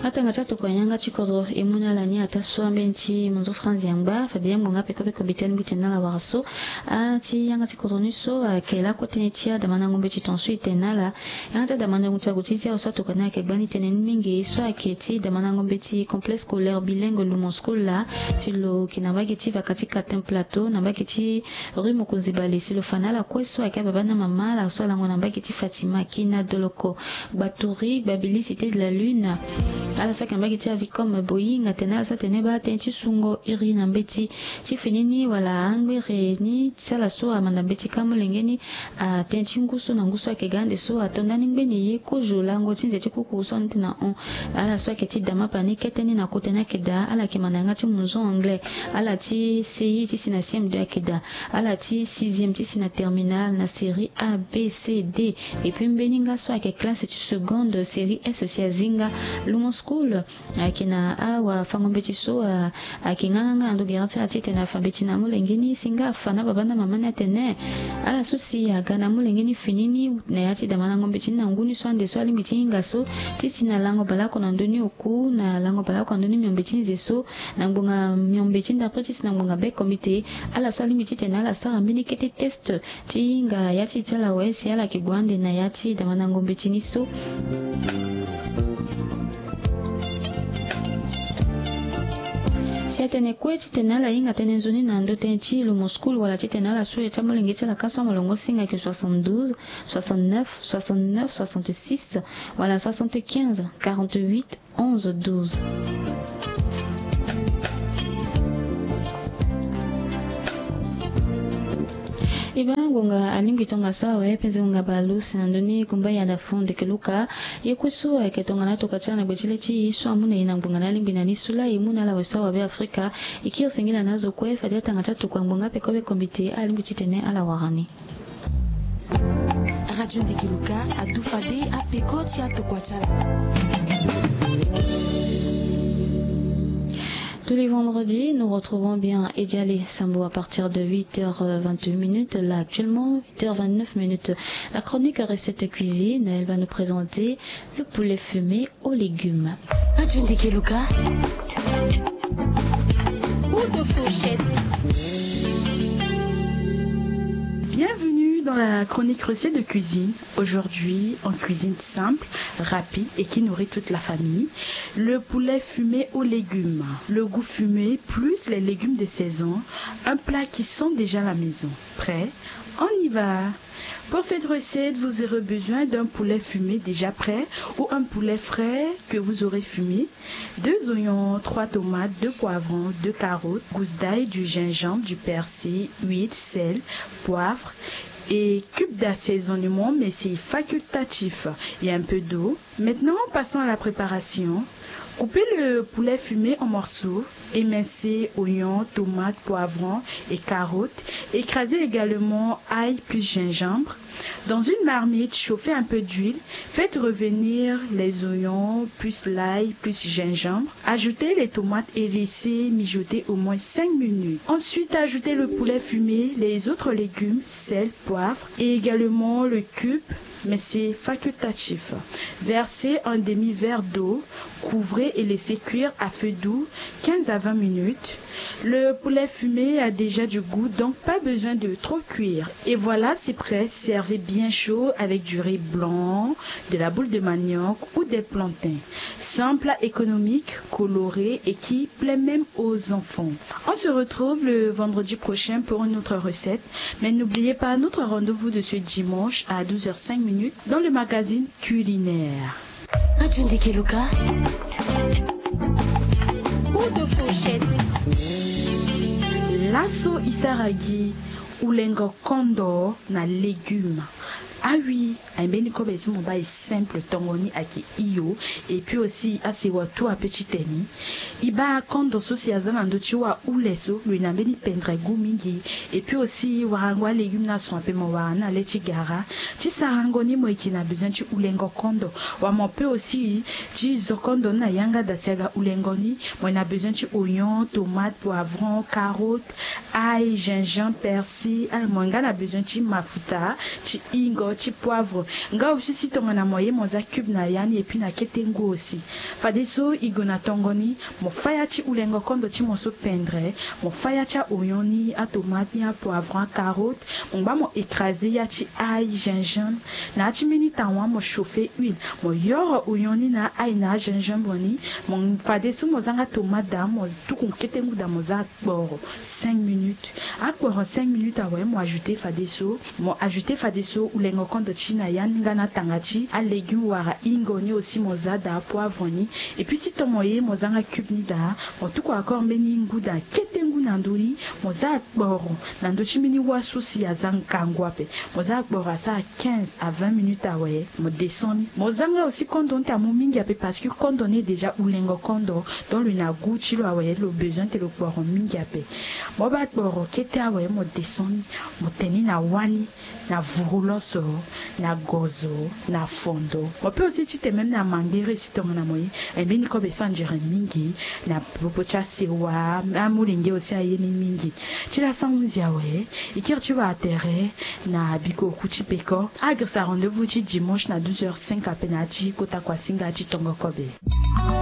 Atanga chato kwa yanga chikodro imuna la ni ataswa benchi munzo franzi yamba fadia munga pekope kombitani bitena la waraso ati yanga chikodro niso kela kote chia da mana ngombe chitonsu itenala yanga da mana ngumcha gutizia oso kana ke bani tenen mingi so aketi da mana ngombe ti complexe scolaire bilingue Lumon School la silo kinabageti katika templateau nabageti rue Mukunzibali silo fanala kweso akaba bana mama la so la ngona bageti Fatima Kina Doloko Baturi Babili cité de la lune ala sa kambagi tia vicom boyinga tena sa teneba tenchi sungo iri na mbeti chi finini wala angbe ni sala so amanda mbeti kamulengeni a tenchi nguso na nguso akegande so atondani ngbeni ye ko jolango tinze chikuku so ntina on ala so aketi dama panike teni na kotena keda ala kimananga ti munzo anglais ala ti CI ti sina CM2 akeda ala ti 6e ti sina terminal na série A B C D et puis mbeninga so ake classe ti seconde série S sia zinga Lumon School akina awa fangombeti so akinganga ndo garanti atite na fambeti na mulengeni singa fana babana mamana tene ala susi agana mulengeni finini na yati da mana ngombeti na nguni so ande so alimiti inga so tisi na lango balako na ndoni oku na lango balako ndoni myombeti nzeso na ngunga myombeti nda practice na ngunga be comité ala so alimiti tene ala sa mbini kete test tinga yati tala wesi ala kigwande na yati da mana ngombeti niso siatene kwetu tenala inga tenenzoni na ndo tenchi Lumon School wala tenala suye chamulingi chala kaswa molongo singa ke 72 69 69 66 wala 75 48 11 12. Ibangunga alingitonga sawa penze unga balusi na ndoni kumba ya dafunde keluka yekwesu aketonga natoka chana bwechile chi iso amuna inambunga nalimbina nisula imuna la wesawa be Afrika ikir singila nazo kwe fadia tangata tukwa mbunga pekobe kombite alimbichitene ala warani Radio Ndekeluka adufade apekoti atokwa chala. Tous les vendredis, nous retrouvons bien Ediale Sambo à partir de 8h21. Là, actuellement, 8h29. La chronique recette cuisine, elle va nous présenter le poulet fumé aux légumes. Radio Ndekeluka. Bienvenue dans la chronique recette de cuisine. Aujourd'hui, en cuisine simple, rapide et qui nourrit toute la famille, le poulet fumé aux légumes. Le goût fumé plus les légumes de saison, un plat qui sent déjà la maison. Prêt? On y va! Pour cette recette, vous aurez besoin d'un poulet fumé déjà prêt ou un poulet frais que vous aurez fumé, 2 oignons, 3 tomates, 2 poivrons, 2 carottes, gousses d'ail, du gingembre, du persil, huile, sel, poivre et cube d'assaisonnement, mais c'est facultatif, et un peu d'eau. Maintenant, passons à la préparation. Coupez le poulet fumé en morceaux, émincez oignons, tomates, poivrons et carottes. Écrasez également ail plus gingembre. Dans une marmite, chauffez un peu d'huile. Faites revenir les oignons plus l'ail plus gingembre. Ajoutez les tomates et laissez mijoter au moins 5 minutes. Ensuite, ajoutez le poulet fumé, les autres légumes, sel, poivre et également le cube, mais c'est facultatif. Versez un demi-verre d'eau, couvrez et laissez cuire à feu doux 15 à 20 minutes. Le poulet fumé a déjà du goût, donc pas besoin de trop cuire. Et voilà, c'est prêt. Servez bien chaud avec du riz blanc, de la boule de manioc ou des plantains. C'est un plat économique, coloré et qui plaît même aux enfants. On se retrouve le vendredi prochain pour une autre recette. Mais n'oubliez pas notre rendez-vous de ce dimanche à 12h05 dans le magazine culinaire. Radio Ndekeluka. Lasso Isaragi ulengo kondo na légumes. Ah oui, un bénicobe est mon bail simple tongoni aki iyo et puis aussi assez watu a petit teni. Iba kondo sosi azanando chiwa uleso lui na beni pendre gumingi et puis aussi warangwa légumes na son pe mo wana lechi gara. Ti sarangoni mo ikina besoin ti ulengo kondo. Wa mo peut aussi ti zokondo na yanga dasiaga ulengoni mo na besoin ti oignon, tomate, poivron, carotte, ail, gingembre, persil. Al mo nga na besoin ti mafuta, ti ingo so chi poivre nga aussi si tonga na moye moza cube na yani et puis na ketengu aussi fadeso igona tongoni mo faya chi ulengo kondo chi mo so pendre mo faya cha oyoni a tomate ni a poivron carotte mo ba mo écraser ya chi ail gingembre na chi mini tanwa mo chauffer huile mo yoro oyoni na ail na gingembre ni mo fadeso mo zanga tomate da mo tukun ketengu da mo za boro 5 minutes a boro 5 minutes awe mo ajouter fadeso ulengo kondo chi na yani ngana tangachi a légume wara ingoni aussi mo za da poivron ni et puis si to moye mo zanga cube ni da mo tuko encore meni nguda ketengu na nduri mo za boro na ndochi mini wa souci ya zankangwa pe mo za boro ça 15 à 20 minutes awe mo descend mo zanga aussi kondo ta mo mingi pe parce que kondo est déjà ulengo kondo dans le na guchi lo awe le besoin te le boro mingi pe mo ba boro kete awe mo descend mo teni na wani na vuruloso na gozo na fondo mo peut aussi tu te même na mangere si to na moye et bien ko be sanjere mingi na popocha sewa amulinge aussi ayeni mingi tu la sens yawe ikir tu vas atterrir na biko kuchi peko agre sa rendez-vous dimanche na 12h05 à penachi kota kwa singa chi tongo kobe.